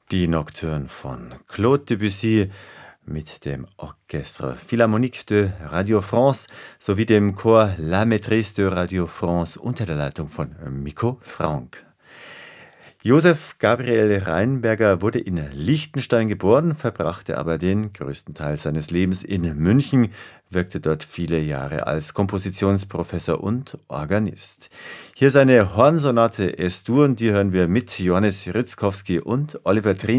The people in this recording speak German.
Die Nocturne von Claude Debussy mit dem Orchestre Philharmonique de Radio France sowie dem Chor La Maîtrise de Radio France unter der Leitung von Mikko Franck. Josef Gabriel Rheinberger wurde in Liechtenstein geboren, verbrachte aber den größten Teil seines Lebens in München, wirkte dort viele Jahre als Kompositionsprofessor und Organist. Hier seine Hornsonate Es-Dur, die hören wir mit Johannes Ritzkowski und Oliver Trien.